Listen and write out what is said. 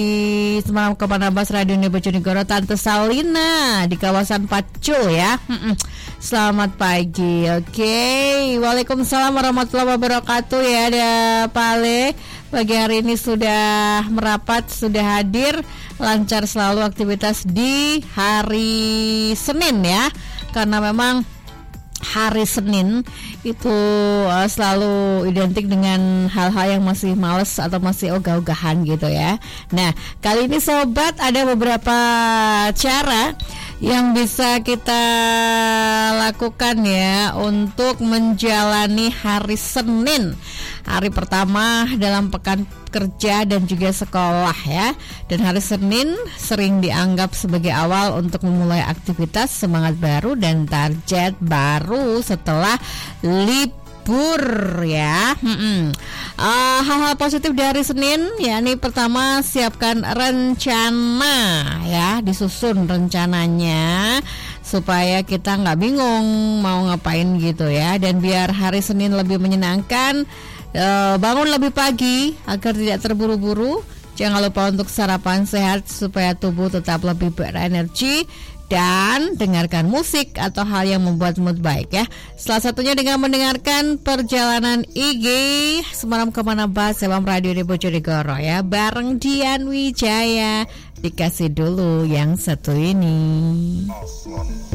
Semalam ke Manabas Radio Bojonegoro, Tante Salina di kawasan Pacul ya. Selamat pagi. Oke. Waalaikumsalam warahmatullahi wabarakatuh ya. Ada Pale pagi hari ini sudah merapat, sudah hadir, lancar selalu aktivitas di hari Senin ya. Karena memang hari Senin itu selalu identik dengan hal-hal yang masih males atau masih ogah-ogahan gitu ya. Nah, kali ini sobat ada beberapa cara yang bisa kita lakukan ya untuk menjalani hari Senin, hari pertama dalam pekan kerja dan juga sekolah ya. Dan hari Senin sering dianggap sebagai awal untuk memulai aktivitas, semangat baru dan target baru setelah libur ya. Hal-hal positif dari Senin yakni pertama, siapkan rencana ya, disusun rencananya supaya kita nggak bingung mau ngapain gitu ya. Dan biar hari Senin lebih menyenangkan, bangun lebih pagi agar tidak terburu-buru. Jangan lupa untuk sarapan sehat supaya tubuh tetap lebih berenergi. Dan dengarkan musik atau hal yang membuat mood baik ya. Salah satunya dengan mendengarkan perjalanan IG Semalam Kemana Bas Sebam Radio di Bojonegoro ya. Bareng Dian Wijaya. Dikasih dulu yang satu ini.